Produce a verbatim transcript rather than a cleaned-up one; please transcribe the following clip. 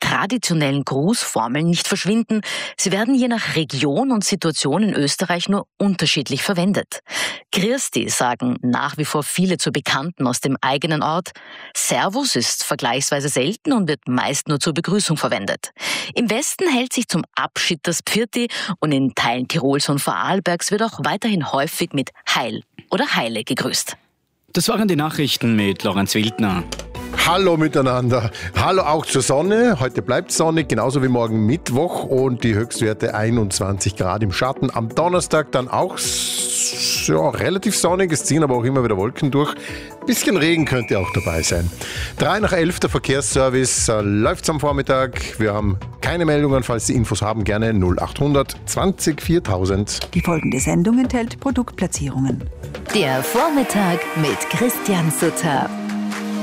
traditionellen Grußformeln nicht verschwinden. Sie werden je nach Region und Situation in Österreich nur unterschiedlich verwendet. Christi sagen nach wie vor viele zu Bekannten aus dem eigenen Ort. Servus ist vergleichsweise selten und wird meist nur zur Begrüßung verwendet. Im Westen hält sich zum Abschied das Pfirti und in Teilen Tirols und Vorarlbergs wird auch weiterhin häufig mit Heil oder Heile gegrüßt. Das waren die Nachrichten mit Lorenz Wildner. Hallo miteinander. Hallo auch zur Sonne. Heute bleibt sonnig, genauso wie morgen Mittwoch und die Höchstwerte einundzwanzig Grad im Schatten. Am Donnerstag dann auch ja, relativ sonnig, es ziehen aber auch immer wieder Wolken durch. Ein bisschen Regen könnte auch dabei sein. Drei nach elf, der Verkehrsservice äh, läuft am Vormittag. Wir haben keine Meldungen, falls Sie Infos haben, gerne null acht hundert zwanzig viertausend. Die folgende Sendung enthält Produktplatzierungen. Der Vormittag mit Christian Sutter.